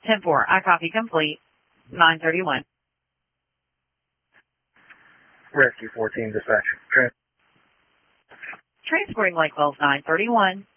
10-4. I copy complete. 931. Rescue 14 dispatch. Transporting Lake Wells 931.